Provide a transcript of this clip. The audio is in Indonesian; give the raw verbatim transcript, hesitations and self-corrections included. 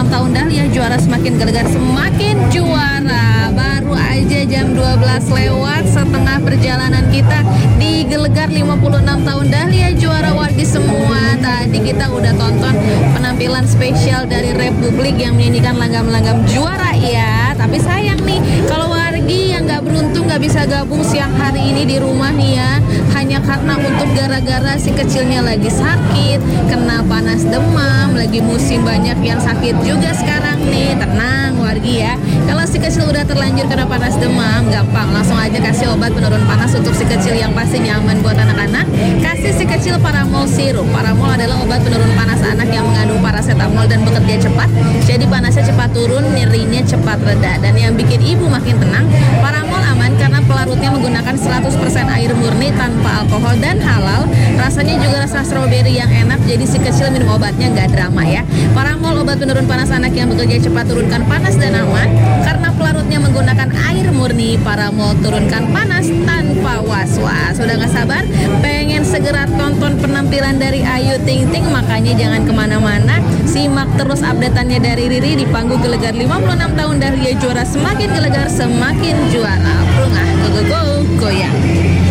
tahun Dahlia juara semakin gelegar semakin juara. Baru aja jam dua belas lewat setengah perjalanan kita di Gelegar lima puluh enam tahun Dahlia juara wargi semua. Tadi kita udah tonton penampilan spesial dari Republik yang menyanyikan langgam-langgam juara ya. Tapi sayang nih kalau wargi yang nggak beruntung nggak bisa gabung siang hari ini di rumah nih ya, hanya karena untuk gara-gara si kecilnya lagi sakit, kena panas demam, lagi musim banyak yang sakit juga sekarang nih. Tenang wargi ya, kalau si kecil udah terlanjur kena panas demam, gampang langsung aja kasih obat penurun panas untuk si kecil yang pasti nyaman buat anak-anak. Kasih si kecil Paramol Sirup. Paramol adalah obat penurun panas anak yang mengandung paracetamol dan bekerja cepat, jadi panasnya cepat turun, nyerinya cepat reda. Dan yang bikin ibu makin tenang, Paramol aman karena pelarutnya menggunakan seratus persen air murni tanpa alkohol dan halal. Rasanya juga rasa stroberi yang enak, jadi si kecil minum obatnya nggak drama ya. Paramol obat penurun panas anak yang bekerja cepat, turunkan panas dan aman karena pelarutnya menggunakan air murni. Paramol turunkan panas tanpa was-was. Udah nggak sabar pengen segera tonton penampilan dari Ayu Ting Ting, makanya jangan kemana-mana, simak terus updateannya dari Riri di panggung Gelegar lima puluh enam tahun Dahlia juara semakin gelegar semakin juara. Prungah go go go goyang.